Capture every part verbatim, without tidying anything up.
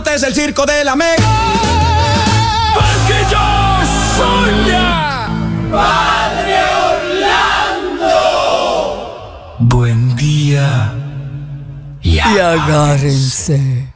disfrutes el circo de la Mega. Porque yo soy ya Padre Orlando. Buen día. Y agárrense.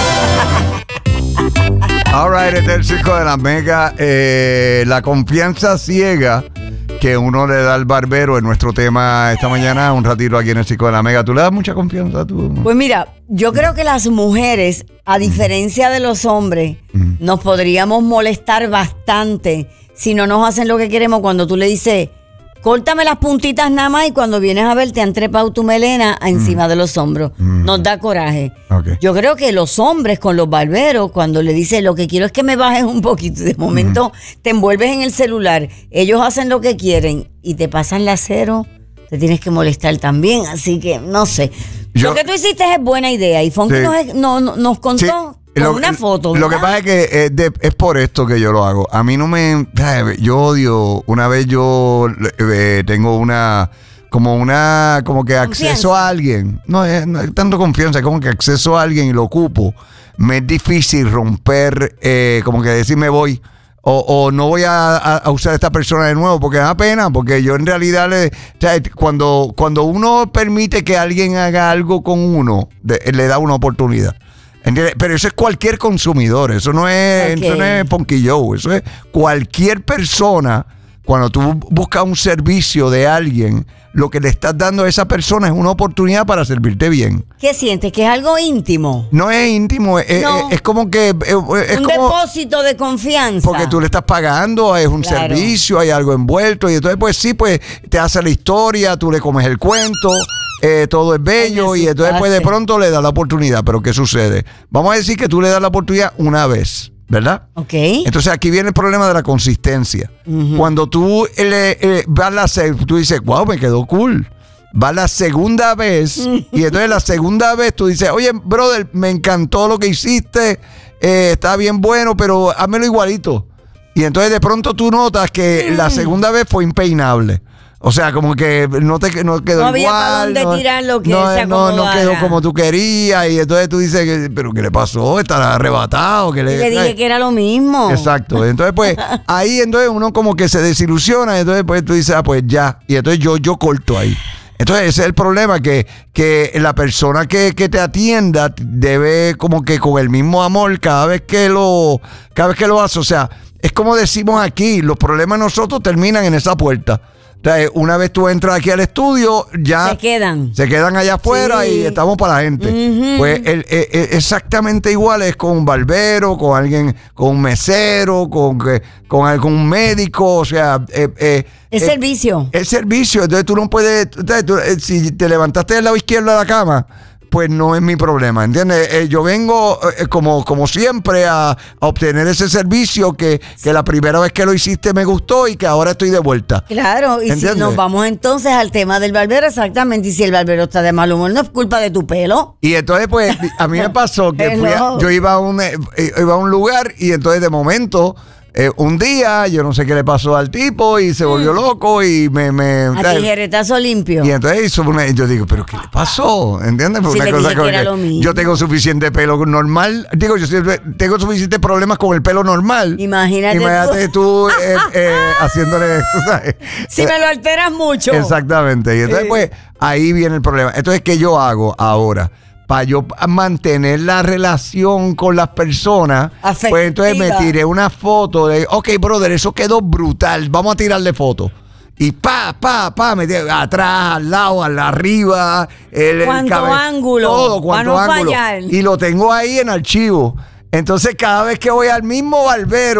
All right, este es el circo de la Mega. Eh, la confianza ciega que uno le da al barbero es nuestro tema esta mañana, un ratito aquí en el circo de la Mega. ¿Tú le das mucha confianza a tú? Pues mira, yo creo que las mujeres, a diferencia de los hombres, mm. nos podríamos molestar bastante si no nos hacen lo que queremos cuando tú le dices, córtame las puntitas nada más, y cuando vienes a ver te han trepado tu melena encima mm. de los hombros. Mm. Nos da coraje. Okay. Yo creo que los hombres con los barberos, cuando le dicen lo que quiero es que me bajes un poquito, de momento mm. te envuelves en el celular, ellos hacen lo que quieren y te pasan la cero, te tienes que molestar también. Así que no sé. Yo, lo que tú hiciste es buena idea y Fonky sí. nos, nos, nos contó. Sí. Con lo, una foto, ¿verdad? Lo que pasa es que es, de, es por esto que yo lo hago. A mí no me... Yo odio... Una vez yo eh, tengo una... Como una... Como que confianza. Acceso a alguien. No es, no es tanto confianza, es como que acceso a alguien y lo ocupo. Me es difícil romper... Eh, como que decir me voy... O, o no voy a, a, a usar a esta persona de nuevo porque me da pena, porque yo en realidad le, o sea, cuando, cuando uno permite que alguien haga algo con uno, de, le da una oportunidad. ¿Entiendes? Pero eso es cualquier consumidor, eso no es, okay. eso no es Punky Joe, eso es cualquier persona. Cuando tú buscas un servicio de alguien, lo que le estás dando a esa persona es una oportunidad para servirte bien. ¿Qué sientes? ¿Que es algo íntimo? No es íntimo, es, no. es, es como que... Es, es un como, depósito de confianza. Porque tú le estás pagando, es un claro. servicio, hay algo envuelto, y entonces pues sí, pues te hace la historia, tú le comes el cuento... Eh, todo es bello y entonces pues de pronto le das la oportunidad. Pero ¿qué sucede? Vamos a decir que tú le das la oportunidad una vez, ¿verdad? Ok. Entonces aquí viene el problema de la consistencia. Uh-huh. Cuando tú le, eh, vas la tú dices, wow, me quedó cool. Va la segunda vez y entonces la segunda vez tú dices, oye, brother, me encantó lo que hiciste, eh, está bien bueno, pero házmelo igualito. Y entonces de pronto tú notas que mm. la segunda vez fue impeinable. O sea, como que no te no quedó no igual. No había para dónde no, tirar lo que no, se no, no quedó como tú querías. Y entonces tú dices, ¿pero qué le pasó? ¿Estará arrebatado? ¿Qué le, y le dije que era lo mismo. Exacto. Entonces, pues, ahí entonces uno como que se desilusiona. Y entonces, pues, tú dices, ah, pues ya. Y entonces yo, yo corto ahí. Entonces, ese es el problema, que, que la persona que, que te atienda debe como que con el mismo amor cada vez que lo, cada vez que lo hace. O sea, es como decimos aquí, los problemas de nosotros terminan en esa puerta. O sea, una vez tú entras aquí al estudio, ya se quedan. Se quedan allá afuera sí. y estamos para la gente. Uh-huh. Pues el, el, el, exactamente igual es con un barbero, con alguien, con un mesero, con, con algún médico, o sea... Eh, eh, es eh, servicio. Es servicio, entonces tú no puedes... Tú, si te levantaste del lado izquierdo de la cama, pues no es mi problema, ¿entiendes? Eh, yo vengo eh, como, como siempre a, a obtener ese servicio que, que la primera vez que lo hiciste me gustó y que ahora estoy de vuelta. Claro, y ¿entiendes? Si nos vamos entonces al tema del barbero, exactamente, y si el barbero está de mal humor, no es culpa de tu pelo. Y entonces, pues, a mí me pasó que fui a, yo iba a, un, eh, iba a un lugar y entonces de momento... Eh, un día, yo no sé qué le pasó al tipo y se volvió loco y me... me a tijeretazo limpio. Y entonces hizo una, yo digo, ¿pero qué le pasó? ¿Entiendes? Si una le cosa dije que era lo mismo. Yo tengo suficiente pelo normal. Digo, yo tengo suficientes problemas con el pelo normal. Imagínate, Imagínate tú, tú eh, eh, haciéndole... ¿sabes? Si me lo alteras mucho. Exactamente. Y entonces, eh. pues, ahí viene el problema. Entonces, ¿qué yo hago ahora? Para yo mantener la relación con las personas, afectiva. Pues entonces me tiré una foto de, ok, brother, eso quedó brutal, vamos a tirarle foto. Y pa, pa, pa, me tiré atrás, al lado, al arriba, el, cuánto el ángulo, todo, cuánto no ángulo. Fallar. Y lo tengo ahí en archivo. Entonces, cada vez que voy al mismo barbero,